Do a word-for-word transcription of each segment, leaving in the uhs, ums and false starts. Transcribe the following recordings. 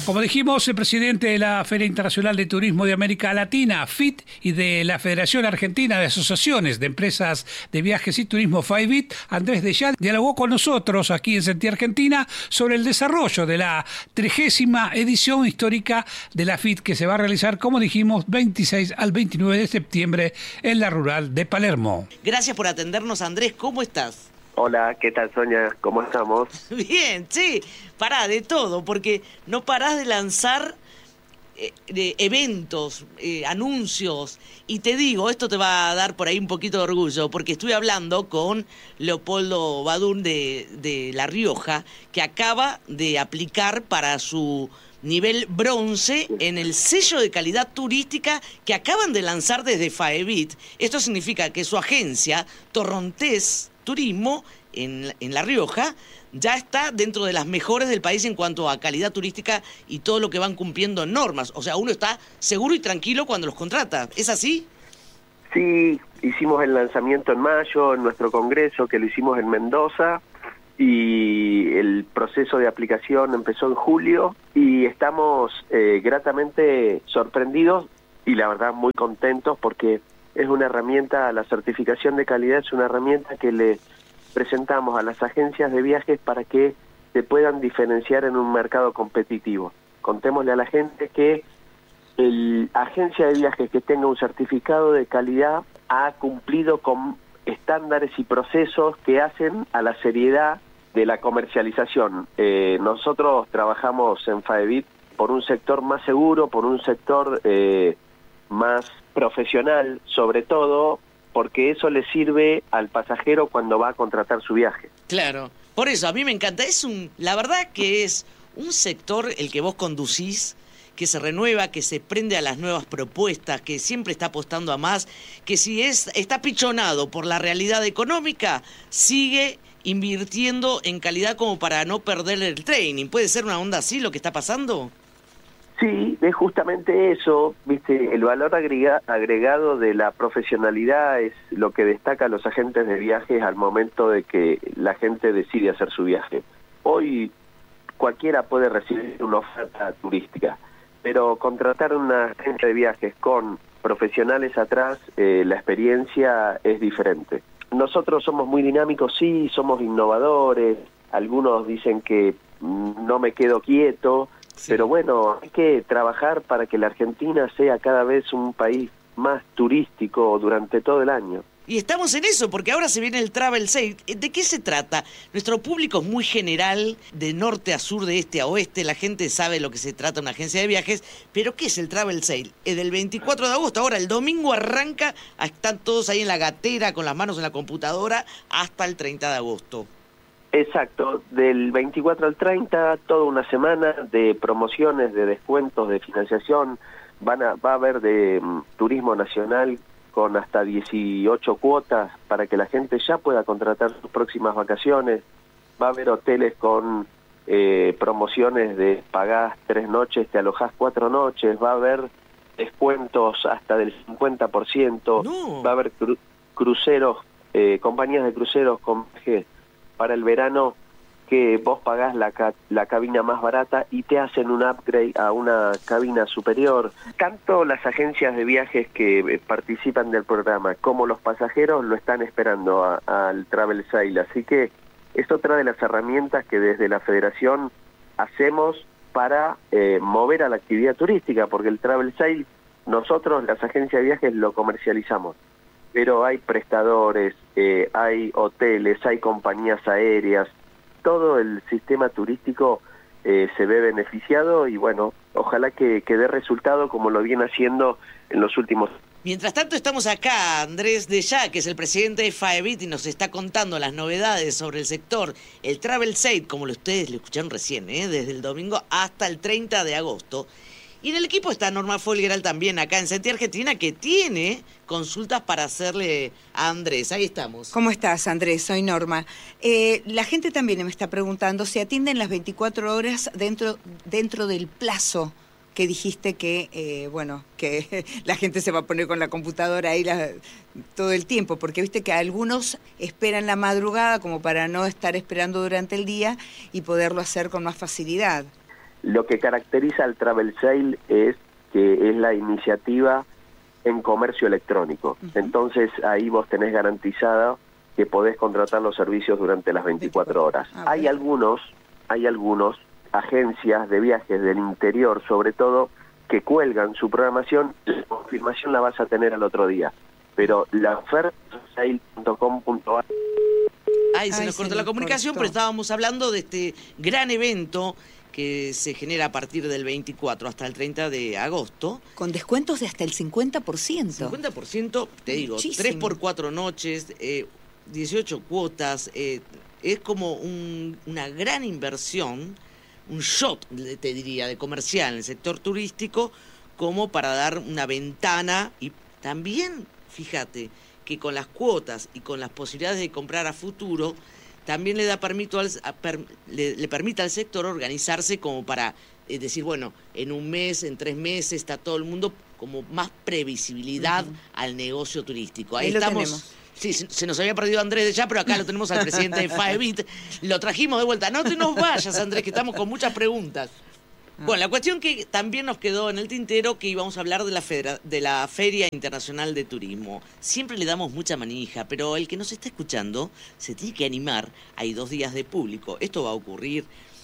Como dijimos, el presidente de la Feria Internacional de Turismo de América Latina, F I T, y de la Federación Argentina de Asociaciones de Empresas de Viajes y Turismo, FAEVIT, Andrés Deshá, dialogó con nosotros aquí en Sentir Argentina sobre el desarrollo de la trigésima edición histórica de la F I T, que se va a realizar, como dijimos, veintiséis al veintinueve de septiembre en la rural de Palermo. Gracias por atendernos, Andrés. ¿Cómo estás? Hola, ¿qué tal, Sonia? ¿Cómo estamos? Bien, sí, pará de todo, porque no parás de lanzar eh, de eventos, eh, anuncios, y te digo, esto te va a dar por ahí un poquito de orgullo, porque estuve hablando con Leopoldo Badún de, de La Rioja, que acaba de aplicar para su nivel bronce en el sello de calidad turística que acaban de lanzar desde FAEVIT. Esto significa que su agencia, Torrontés Turismo, en, en La Rioja, ya está dentro de las mejores del país en cuanto a calidad turística y todo lo que van cumpliendo normas. O sea, uno está seguro y tranquilo cuando los contrata. ¿Es así? Sí, hicimos el lanzamiento en mayo, en nuestro congreso, que lo hicimos en Mendoza, y el proceso de aplicación empezó en julio, y estamos eh, gratamente sorprendidos y la verdad muy contentos porque es una herramienta, la certificación de calidad es una herramienta que le presentamos a las agencias de viajes para que se puedan diferenciar en un mercado competitivo. Contémosle a la gente que la agencia de viajes que tenga un certificado de calidad ha cumplido con estándares y procesos que hacen a la seriedad de la comercialización. Eh, nosotros trabajamos en FAEVIT por un sector más seguro, por un sector eh, más profesional, sobre todo porque eso le sirve al pasajero cuando va a contratar su viaje. Claro, por eso a mí me encanta. Es un, la verdad que es un sector el que vos conducís, que se renueva, que se prende a las nuevas propuestas, que siempre está apostando a más, que si es está pichonado por la realidad económica, sigue invirtiendo en calidad como para no perder el training. ¿Puede ser una onda así lo que está pasando? Sí, es justamente eso, viste, el valor agrega, agregado de la profesionalidad es lo que destaca a los agentes de viajes al momento de que la gente decide hacer su viaje. Hoy cualquiera puede recibir una oferta turística, pero contratar una agencia de viajes con profesionales atrás, eh, la experiencia es diferente. Nosotros somos muy dinámicos, sí, somos innovadores, algunos dicen que mm, no me quedo quieto, sí. Pero bueno, hay que trabajar para que la Argentina sea cada vez un país más turístico durante todo el año. Y estamos en eso, porque ahora se viene el Travel Sale. ¿De qué se trata? Nuestro público es muy general, de norte a sur, de este a oeste. La gente sabe lo que se trata una agencia de viajes. Pero ¿qué es el Travel Sale? Es del veinticuatro de agosto. Ahora, el domingo arranca, están todos ahí en la gatera, con las manos en la computadora, hasta el treinta de agosto. Exacto, del veinticuatro al treinta, toda una semana de promociones, de descuentos, de financiación. Van a, va a haber de um, turismo nacional con hasta dieciocho cuotas para que la gente ya pueda contratar sus próximas vacaciones. Va a haber hoteles con eh, promociones de pagás tres noches, te alojás cuatro noches. Va a haber descuentos hasta del cincuenta por ciento. No. Va a haber cru cruceros, eh, compañías de cruceros con viajes para el verano que vos pagás la, ca la cabina más barata y te hacen un upgrade a una cabina superior. Tanto las agencias de viajes que eh, participan del programa como los pasajeros lo están esperando al Travel Sale. Así que es otra de las herramientas que desde la Federación hacemos para eh, mover a la actividad turística, porque el Travel Sale nosotros, las agencias de viajes, lo comercializamos. Pero hay prestadores, eh, hay hoteles, hay compañías aéreas, todo el sistema turístico eh, se ve beneficiado y bueno, ojalá que, que dé resultado como lo viene haciendo en los últimos años. Mientras tanto estamos acá, Andrés Deshá, que es el presidente de FAEVIT y nos está contando las novedades sobre el sector, el Travel Sale, como ustedes lo escucharon recién, ¿eh? Desde el domingo hasta el treinta de agosto. Y en el equipo está Norma Folgeral también, acá en Sentir Argentina, que tiene consultas para hacerle a Andrés. Ahí estamos. ¿Cómo estás, Andrés? Soy Norma. Eh, la gente también me está preguntando si atienden las veinticuatro horas dentro, dentro del plazo que dijiste que, eh, bueno, que la gente se va a poner con la computadora ahí la, todo el tiempo, porque viste que algunos esperan la madrugada como para no estar esperando durante el día y poderlo hacer con más facilidad. Lo que caracteriza al Travel Sale es que es la iniciativa en comercio electrónico. Uh-huh. Entonces ahí vos tenés garantizado que podés contratar los servicios durante las veinticuatro horas. Ah, hay algunos, hay algunos agencias de viajes del interior, sobre todo, que cuelgan su programación, la confirmación la vas a tener al otro día. Pero la oferta sale punto com punto a r. Ay, se Ay, nos cortó se la comunicación, cortó. Pero estábamos hablando de este gran evento que se genera a partir del veinticuatro hasta el treinta de agosto. Con descuentos de hasta el cincuenta por ciento. cincuenta por ciento, te digo, Muchísimo. tres por cuatro noches, eh, dieciocho cuotas, eh, es como un, una gran inversión, un shot, te diría, de comercial en el sector turístico, como para dar una ventana. Y también, fíjate, que con las cuotas y con las posibilidades de comprar a futuro, también le da permiso al, a, per, le, le permite al sector organizarse como para eh, decir, bueno, en un mes, en tres meses, está todo el mundo como más previsibilidad uh-huh. al negocio turístico. Ahí, Ahí estamos. Sí, se, se nos había perdido Andrés de ya, pero acá lo tenemos al presidente de Faebit. Lo trajimos de vuelta. No te nos vayas, Andrés, que estamos con muchas preguntas. Bueno, la cuestión que también nos quedó en el tintero, que íbamos a hablar de la, federa, de la Feria Internacional de Turismo. Siempre le damos mucha manija, pero el que nos está escuchando se tiene que animar. Hay dos días de público. Esto va a ocurrir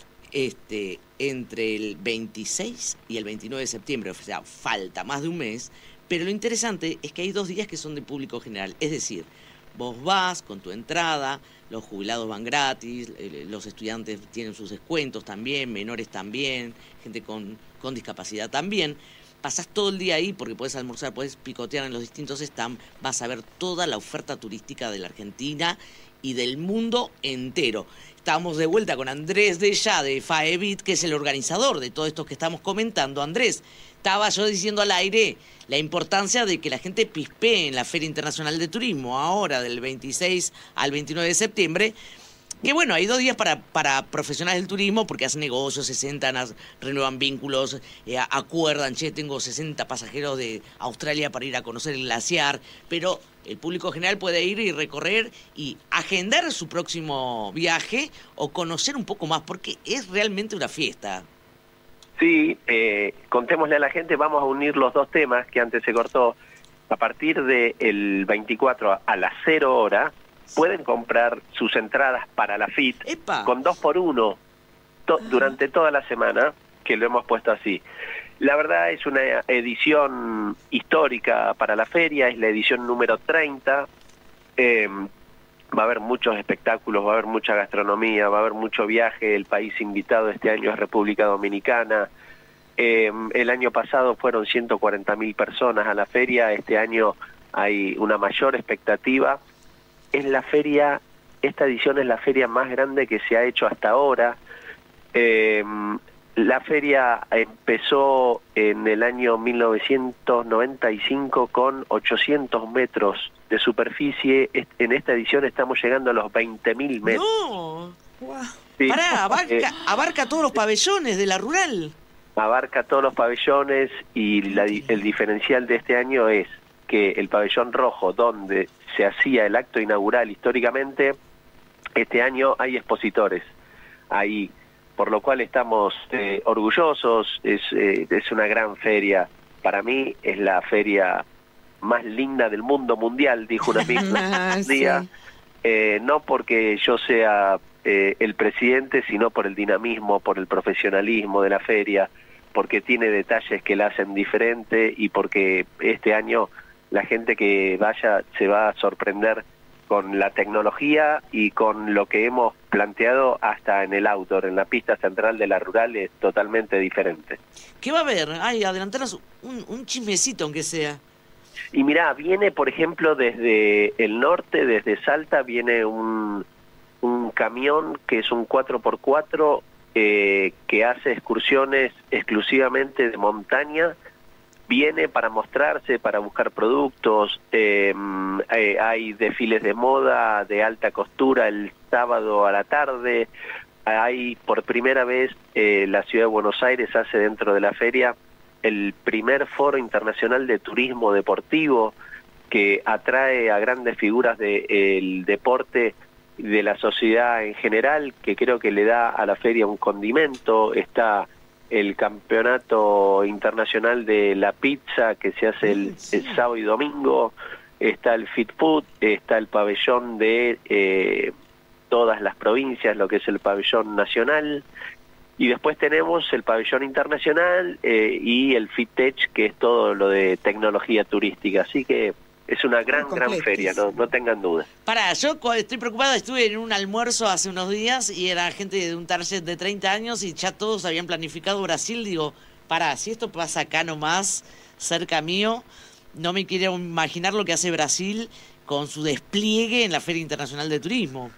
este, entre el veintiséis y el veintinueve de septiembre, o sea, falta más de un mes. Pero lo interesante es que hay dos días que son de público general. Es decir, vos vas con tu entrada, los jubilados van gratis, eh, los estudiantes tienen sus descuentos también, menores también, gente con, con discapacidad también. Pasás todo el día ahí porque podés almorzar, podés picotear en los distintos stands, vas a ver toda la oferta turística de la Argentina y del mundo entero. Estamos de vuelta con Andrés de Ya de Faebit, que es el organizador de todo esto que estamos comentando. Andrés, estaba yo diciendo al aire la importancia de que la gente pispee en la Feria Internacional de Turismo, ahora del veintiséis al veintinueve de septiembre, que bueno, hay dos días para, para profesionales del turismo, porque hacen negocios, se sentan, renuevan vínculos, eh, acuerdan, che, tengo sesenta pasajeros de Australia para ir a conocer el glaciar, pero el público general puede ir y recorrer y agendar su próximo viaje o conocer un poco más, porque es realmente una fiesta. Sí, eh, contémosle a la gente, vamos a unir los dos temas que antes se cortó. A partir del veinticuatro a las cero hora, pueden comprar sus entradas para la F I T ¡Epa! Con dos por uno to- durante toda la semana, que lo hemos puesto así. La verdad es una edición histórica para la feria, es la edición número treinta. Eh, va a haber muchos espectáculos, va a haber mucha gastronomía, va a haber mucho viaje. El país invitado este año es República Dominicana. Eh, el año pasado fueron ciento cuarenta mil personas a la feria, este año hay una mayor expectativa. Es la feria, esta edición es la feria más grande que se ha hecho hasta ahora. Eh, la feria empezó en el año mil novecientos noventa y cinco con ochocientos metros de superficie. En esta edición estamos llegando a los veinte mil metros. ¡No! Wow. Sí. Pará, abarca, eh, abarca todos los pabellones de la rural. Abarca todos los pabellones y la, el diferencial de este año es que el pabellón rojo, donde se hacía el acto inaugural históricamente, este año hay expositores ahí, por lo cual estamos eh, orgullosos. Es, eh, es una gran feria. Para mí es la feria más linda del mundo mundial, dijo una misma un día. Sí. Eh, no porque yo sea eh, el presidente, sino por el dinamismo, por el profesionalismo de la feria, porque tiene detalles que la hacen diferente y porque este año la gente que vaya se va a sorprender con la tecnología y con lo que hemos planteado hasta en el outdoor, en la pista central de la rural, es totalmente diferente. ¿Qué va a haber? Ay, adelantanos un, un chismecito, aunque sea. Y mirá, viene, por ejemplo, desde el norte, desde Salta, viene un, un camión que es un cuatro por cuatro eh, que hace excursiones exclusivamente de montaña. Viene para mostrarse, para buscar productos. Eh, eh, hay desfiles de moda de alta costura el sábado a la tarde. Hay por primera vez eh, la ciudad de Buenos Aires hace dentro de la feria el primer foro internacional de turismo deportivo que atrae a grandes figuras del deporte y de la sociedad en general, que creo que le da a la feria un condimento. Está el campeonato internacional de la pizza que se hace el, el sábado y domingo, está el Fit Food, está el pabellón de eh, todas las provincias, lo que es el pabellón nacional, y después tenemos el pabellón internacional eh, y el FitTech, que es todo lo de tecnología turística, así que es una gran, gran feria, no, no tengan duda. Pará, yo estoy preocupada, estuve en un almuerzo hace unos días y era gente de un target de treinta años y ya todos habían planificado Brasil. Digo, pará, si esto pasa acá nomás, cerca mío, no me quiero imaginar lo que hace Brasil con su despliegue en la Feria Internacional de Turismo.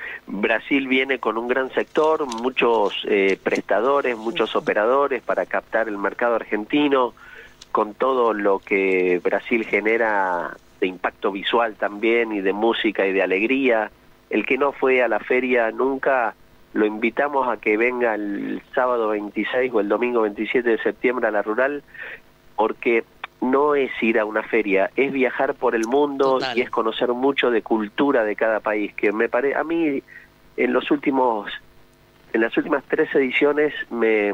Brasil viene con un gran sector, muchos eh, prestadores, muchos operadores para captar el mercado argentino, con todo lo que Brasil genera de impacto visual también y de música y de alegría. El que no fue a la feria nunca, lo invitamos a que venga el sábado veintiséis o el domingo veintisiete de septiembre a la Rural, porque no es ir a una feria, es viajar por el mundo. Total. Y es conocer mucho de cultura de cada país, que me pare... a mí en los últimos, en las últimas tres ediciones me...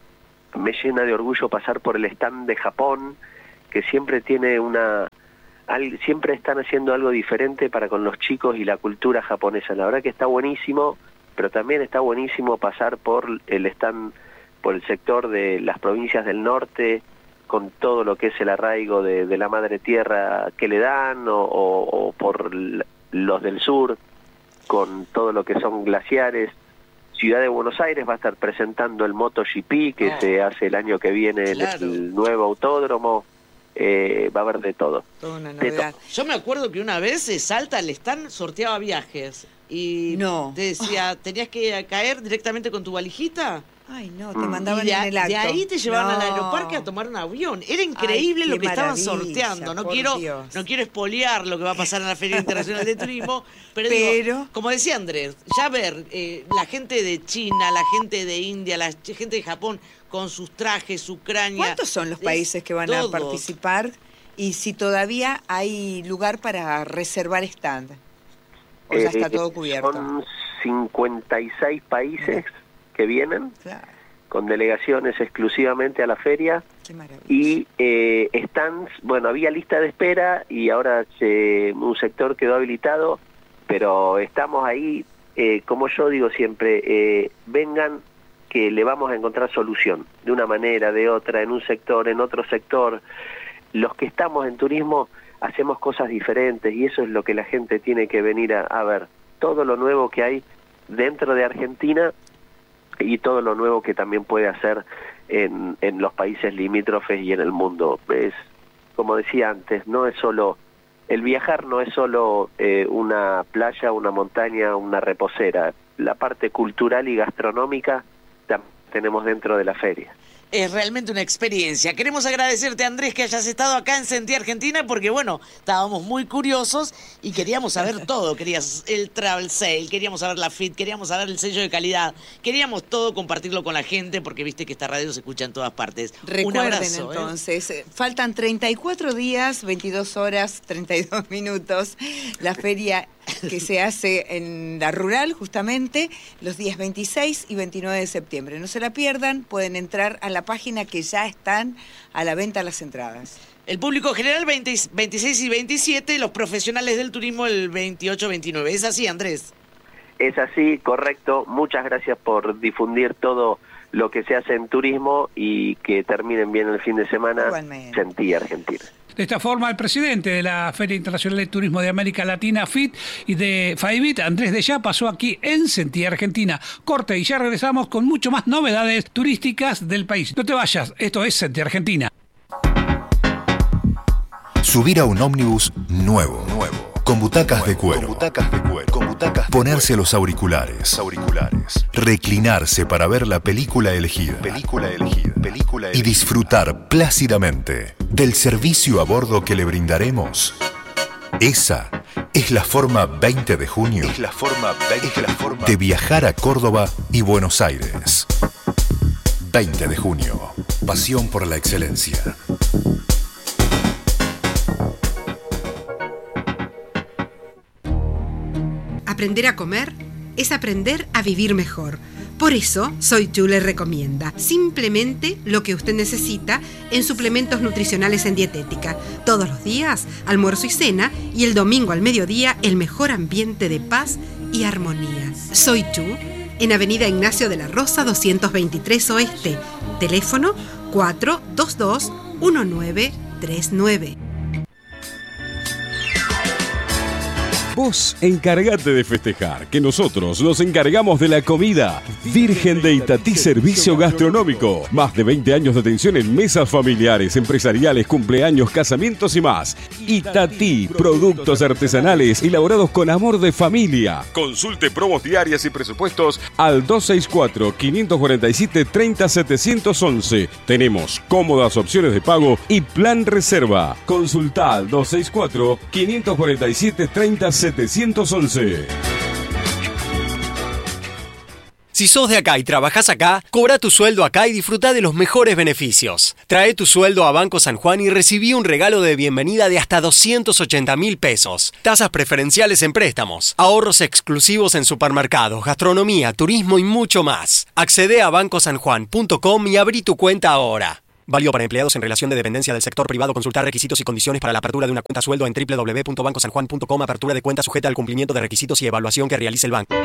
me llena de orgullo pasar por el stand de Japón, que siempre tiene una... Al, siempre están haciendo algo diferente para con los chicos y la cultura japonesa. La verdad que está buenísimo, pero también está buenísimo pasar por el stand, por el sector de las provincias del norte, con todo lo que es el arraigo de, de la madre tierra que le dan, o, o, o por los del sur, con todo lo que son glaciares. Ciudad de Buenos Aires va a estar presentando el MotoGP, que oh. se hace el año que viene, claro. el, el nuevo autódromo. Eh, va a haber de todo. Toda una novedad. To- Yo me acuerdo que una vez eh, Salta al stand sorteaba viajes y no. te decía, oh. tenías que caer directamente con tu valijita. Ay, no, te mandaban y de, en el acto. De ahí te llevaban no. al aeroparque a tomar un avión. Era increíble. Ay, lo que estaban sorteando. No quiero Dios. no quiero espolear lo que va a pasar en la Feria Internacional de Turismo, pero, pero... Digo, como decía Andrés, ya ver eh, la gente de China, la gente de India, la gente de Japón con sus trajes, Ucrania. ¿Cuántos son los países que van todos. a participar? Y si todavía hay lugar para reservar stand. ¿O ya está todo cubierto? Son cincuenta y seis países que vienen, claro. con delegaciones exclusivamente a la feria. Qué maravilla. Y eh, stands, bueno, había lista de espera y ahora se, un sector quedó habilitado, pero estamos ahí, eh, como yo digo siempre, eh, vengan que le vamos a encontrar solución, de una manera, de otra, en un sector, en otro sector. Los que estamos en turismo hacemos cosas diferentes y eso es lo que la gente tiene que venir a, a ver, todo lo nuevo que hay dentro de Argentina y todo lo nuevo que también puede hacer en, en los países limítrofes y en el mundo. Es, como decía antes, no es solo, el viajar no es solo eh, una playa, una montaña, una reposera. La parte cultural y gastronómica también tenemos dentro de la feria. Es realmente una experiencia. Queremos agradecerte, Andrés, que hayas estado acá en Sentí Argentina, porque, bueno, estábamos muy curiosos y queríamos saber todo. Querías el travel sale, queríamos saber la F I T, queríamos saber el sello de calidad, queríamos todo compartirlo con la gente, porque viste que esta radio se escucha en todas partes. Recuerden, un abrazo, entonces, ¿eh? faltan treinta y cuatro días, veintidós horas, treinta y dos minutos, la feria que se hace en la Rural, justamente, los días veintiséis y veintinueve de septiembre. No se la pierdan, pueden entrar a la página que ya están a la venta las entradas. El público general veinte, veintiséis y veintisiete, los profesionales del turismo el veintiocho veintinueve. ¿Es así, Andrés? Es así, correcto. Muchas gracias por difundir todo lo que se hace en turismo y que terminen bien el fin de semana. Igualmente. Sentí Argentina. De esta forma, el presidente de la Feria Internacional de Turismo de América Latina, F I T, y de Faibit, Andrés de Ya, pasó aquí en Sentí Argentina. Corte y ya regresamos con mucho más novedades turísticas del país. No te vayas, esto es Sentí Argentina. Subir a un ómnibus nuevo, nuevo, con butacas nuevo, de cuero, con butacas de cuero, con butacas de ponerse cuero. Los auriculares, auriculares, reclinarse para ver la película elegida, película elegida, película elegida, y disfrutar plácidamente del servicio a bordo que le brindaremos. Esa es la forma veinte de junio, es la forma veinte es la forma de viajar a Córdoba y Buenos Aires. veinte de junio, pasión por la excelencia. Aprender a comer es aprender a vivir mejor. Por eso, Soy Chu le recomienda simplemente lo que usted necesita en suplementos nutricionales en dietética. Todos los días, almuerzo y cena, y el domingo al mediodía, el mejor ambiente de paz y armonía. Soy Chu, en Avenida Ignacio de la Rosa, doscientos veintitrés Oeste. Teléfono cuatro dos dos uno nueve tres nueve. Vos encargate de festejar, que nosotros nos encargamos de la comida. Virgen de Itatí Servicio Gastronómico. Más de veinte años de atención en mesas familiares, empresariales, cumpleaños, casamientos y más. Itatí, productos artesanales elaborados con amor de familia. Consulte promos diarias y presupuestos al dos seis cuatro, cinco cuatro siete, tres cero siete uno uno. Tenemos cómodas opciones de pago y plan reserva. Consulta al dos seis cuatro, cinco cuatro siete, tres cero siete uno. Si sos de acá y trabajás acá, cobra tu sueldo acá y disfruta de los mejores beneficios. Trae tu sueldo a Banco San Juan y recibí un regalo de bienvenida de hasta doscientos ochenta mil pesos. Tasas preferenciales en préstamos, ahorros exclusivos en supermercados, gastronomía, turismo y mucho más. Accede a banco san juan punto com y abrí tu cuenta ahora. Válido para empleados en relación de dependencia del sector privado. Consultar requisitos y condiciones para la apertura de una cuenta sueldo en doble u doble u doble u punto banco san juan punto com. Apertura de cuenta sujeta al cumplimiento de requisitos y evaluación que realice el banco.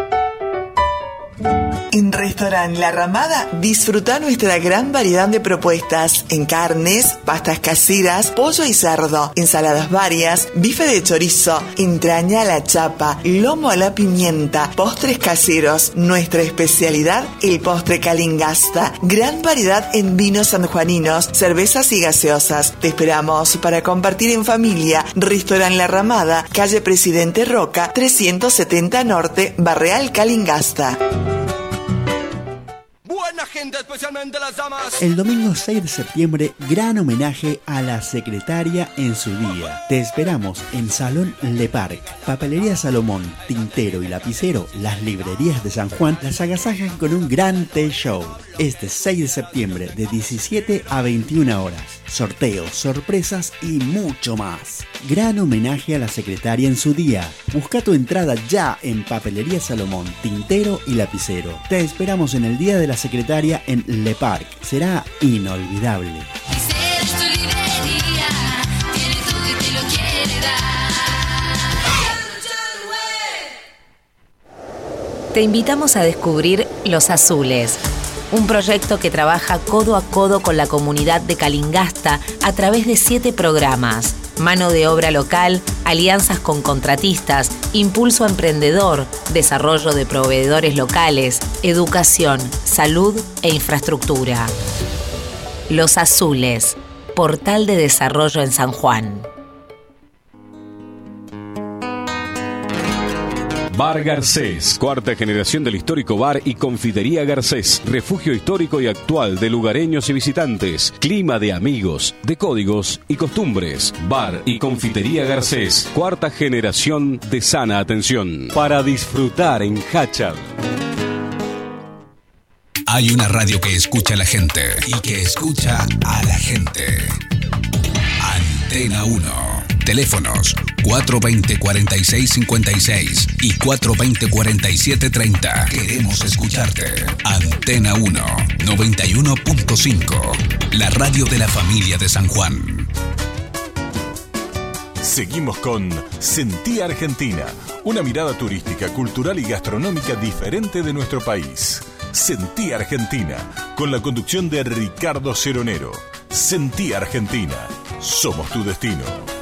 En Restaurant La Ramada disfruta nuestra gran variedad de propuestas en carnes, pastas caseras, pollo y cerdo, ensaladas varias, bife de chorizo, entraña a la chapa, lomo a la pimienta, postres caseros. Nuestra especialidad, el postre Calingasta. Gran variedad en vinos sanjuaninos, cervezas y gaseosas. Te esperamos para compartir en familia. Restaurant La Ramada, calle Presidente Roca, trescientos setenta Norte, Barreal Calingasta. Buena gente, especialmente las damas. El domingo seis de septiembre, gran homenaje a la secretaria en su día. Te esperamos en Salón Le Parc. Papelería Salomón, tintero y lapicero, las librerías de San Juan las agasajan con un gran té show. Este seis de septiembre, de diecisiete a veintiuna horas. Sorteos, sorpresas y mucho más. Gran homenaje a la secretaria en su día. Busca tu entrada ya en Papelería Salomón, tintero y lapicero. Te esperamos en el Día de la Secretaria en Le Parc. Será inolvidable. Te invitamos a descubrir Los Azules, un proyecto que trabaja codo a codo con la comunidad de Calingasta a través de siete programas: mano de obra local, alianzas con contratistas, impulso emprendedor, desarrollo de proveedores locales, educación, salud e infraestructura. Los Azules, portal de desarrollo en San Juan. Bar Garcés, cuarta generación del histórico bar y confitería Garcés, refugio histórico y actual de lugareños y visitantes, clima de amigos, de códigos y costumbres. Bar y confitería Garcés, cuarta generación de sana atención, para disfrutar en Hachal. Hay una radio que escucha a la gente y que escucha a la gente. Antena uno. Teléfonos cuatro dos cero, cuatro seis cinco seis y cuatro dos cero, cuatro siete tres cero. Queremos escucharte. Antena uno, noventa y uno punto cinco. La radio de la familia de San Juan. Seguimos con Sentí Argentina, una mirada turística, cultural y gastronómica diferente de nuestro país. Sentí Argentina, con la conducción de Ricardo Ceronero. Sentí Argentina, somos tu destino.